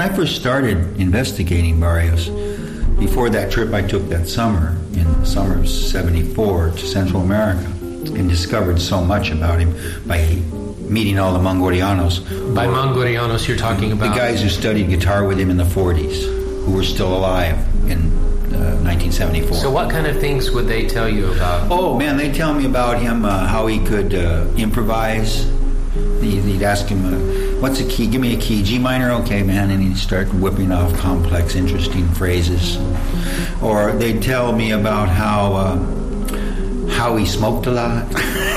I first started investigating Barrios, before that trip I took that summer, in the summer of 74, to Central America, and discovered so much about him by meeting all the Mangorianos. By Mangorianos, you're talking about? The guys who studied guitar with him in the 40s, who were still alive in 1974. So what kind of things would they tell you about? Oh, man, they tell me about him, how he could improvise. They'd ask him, what's a key? Give me a key. G minor? Okay, man. And he'd start whipping off complex, interesting phrases. Or they'd tell me about how he smoked a lot.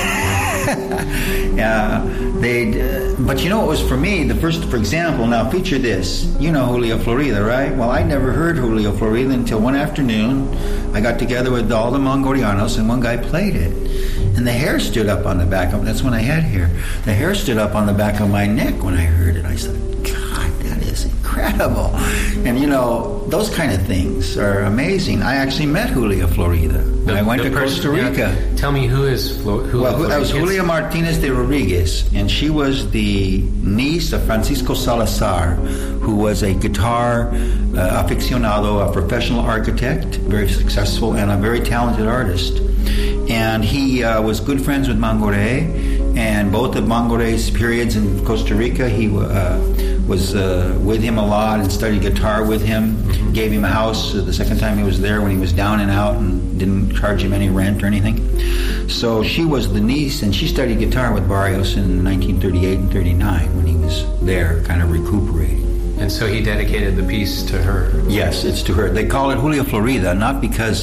Yeah, but you know, it was for me, the first, for example, now feature this. You know Julio Florida, right? Well, I never heard Julio Florida until one afternoon. I got together with all the Mangorianos, and one guy played it. And the hair stood up on the back of, that's when I had hair. The hair stood up on the back of my neck when I heard it. I said, God, that is incredible. And you know, those kind of things are amazing. I actually met Julio Florida when I went to Costa Rica. Yeah. Tell me who is Julio Well, that was Julia Martinez de Rodriguez, and she was the niece of Francisco Salazar, who was a guitar aficionado, a professional architect, very successful, and a very talented artist. And he was good friends with Mangoré, and both of Mangoré's periods in Costa Rica, he was with him a lot and studied guitar with him. Mm-hmm. Gave him a house the second time he was there when he was down and out, and didn't charge him any rent or anything. So she was the niece, and she studied guitar with Barrios in 1938 and 39 when he was there, kind of recuperating. And so he dedicated the piece to her. Yes, it's to her. They call it Julio Florida, not because...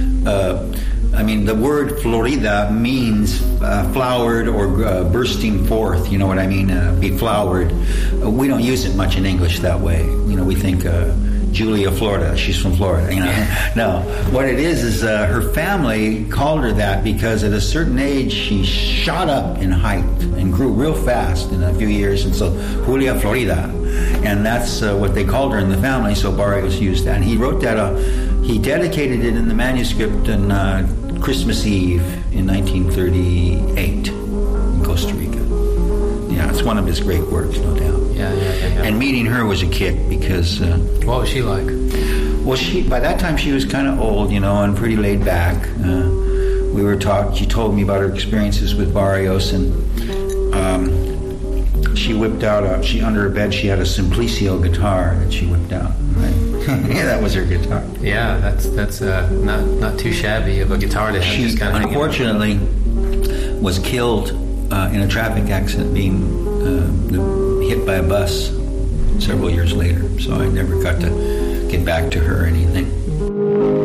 the word Florida means flowered or bursting forth, you know what I mean, be flowered. We don't use it much in English that way. You know, we think Julia Florida, she's from Florida, you know. No, what it is her family called her that because at a certain age she shot up in height and grew real fast in a few years, and so Julia Florida. And that's what they called her in the family, so Barrios used that. And he wrote that, he dedicated it in the manuscript on Christmas Eve in 1938 in Costa Rica. Yeah, it's one of his great works, no doubt. Yeah. And meeting her was a kick because... what was she like? Well, by that time she was kind of old, you know, and pretty laid back. She told me about her experiences with Barrios, and she whipped out under her bed she had a Simplicio guitar that she whipped out, right? Yeah, that was her guitar. Yeah, that's not too shabby of a guitar to have. She just kind of unfortunately was killed in a traffic accident, being hit by a bus several years later. So I never got to get back to her or anything.